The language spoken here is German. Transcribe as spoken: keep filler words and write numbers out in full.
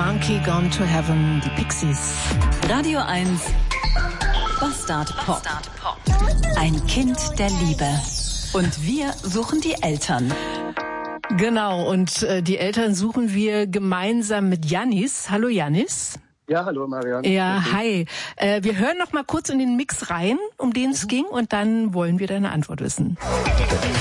Monkey Gone to Heaven, die Pixies. Radio eins, Bastard Pop. Ein Kind der Liebe. Und wir suchen die Eltern. Genau, und äh, die Eltern suchen wir gemeinsam mit Yannis. Hallo Yannis. Ja, hallo Marianne. Ja, hi. Äh, wir hören noch mal kurz in den Mix rein, um den es ging, und dann wollen wir deine Antwort wissen.